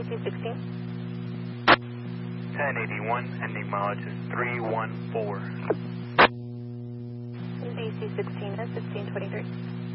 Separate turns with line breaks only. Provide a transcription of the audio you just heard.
DC-16.
1081, ending mileage is 314.
DC-16 is 1623.